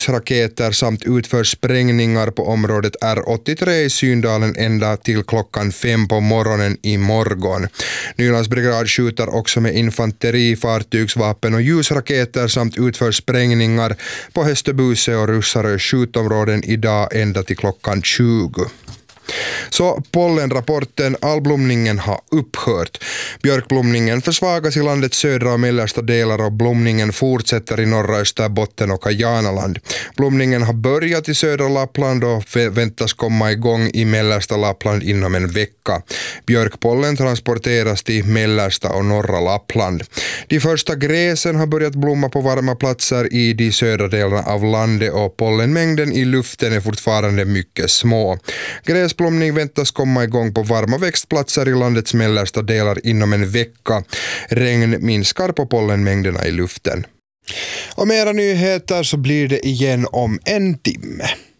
raketer samt utför sprängningar på området R83 i Syndalen ända till klockan 5 på morgonen i morgon. Nylands brigad skjuter också med infanteri, fartygsvapen och ljusraketer samt utför sprängningar på Hästöbuse och Russarö skjutområden idag ända till klockan 20. Så pollenrapporten, alblomningen har upphört. Björkblomningen försvagas i landets södra och mellersta delar och blomningen fortsätter i norra Österbotten och Kajanaland. Blomningen har börjat i södra Lappland och väntas komma igång i mellersta Lappland inom en vecka. Björkpollen transporteras till mellersta och norra Lappland. De första gräsen har börjat blomma på varma platser i de södra delarna av landet och pollenmängden i luften är fortfarande mycket små. Gräsblomning väntas komma igång på varma växtplatser i landets mellersta delar inom en vecka. Regn minskar på pollenmängderna i luften. Och mera nyheter så blir det igen om en timme.